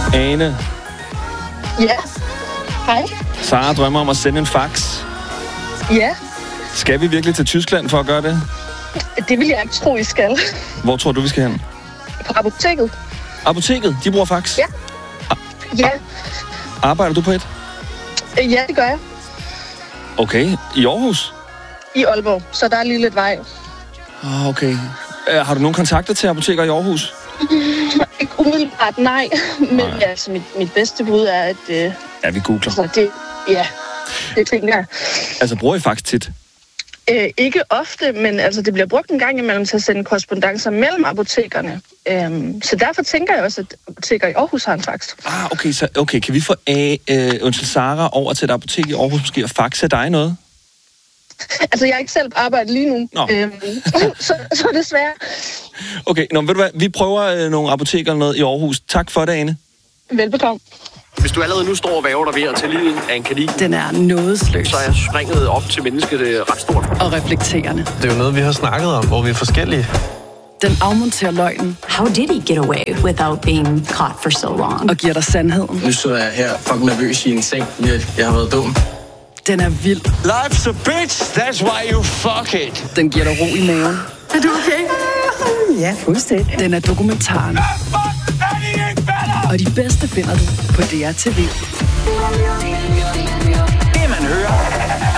Ane. Ja. Hej. Sara drømmer om at sende en fax. Ja. Skal vi virkelig til Tyskland for at gøre det? Det vil jeg ikke tro, I skal. Hvor tror du, vi skal hen? På apoteket. Apoteket? De bruger fax? Ja. Ja. Arbejder du på et? Ja, det gør jeg. Okay. I Aarhus? I Aalborg, så der er lige lidt vej. Okay. Har du nogle kontakter til apoteker i Aarhus? Ikke umiddelbart, nej. Men altså, mit bedste bud er, at... Ja, vi googler. Altså, det tænker jeg. Altså, bruger I fax tit? Ikke ofte, men altså, det bliver brugt en gang imellem til at sende korrespondancer mellem apotekerne. Så derfor tænker jeg også, at apoteker i Aarhus har en fax. Okay, kan vi få Sara over til et apotek i Aarhus måske og faxe dig noget? Altså, jeg er ikke selv på arbejde lige nu. Så desværre. Okay, ved du hvad? Vi prøver nogle apoteker eller noget i Aarhus. Tak for det, Ane. Velbekomme. Hvis du allerede nu står og væver dig ved at tage livet af en kanin, den er nådesløs. Så er springet op til mennesket ret stort. Og reflekterende. Det er jo noget, vi har snakket om, hvor vi er forskellige. Den afmonterer løgnen. How did he get away without being caught for so long? Og giver dig sandheden. Nu så jeg her fucking nervøs i en seng. Jeg har været dum. Den er vild. Life's a bitch, that's why you fuck it. Den giver dig ro i maven. Er du okay? Ja, fuldstændig. Den er dokumentaren. Og de bedste finder du på DR TV. Det man hører,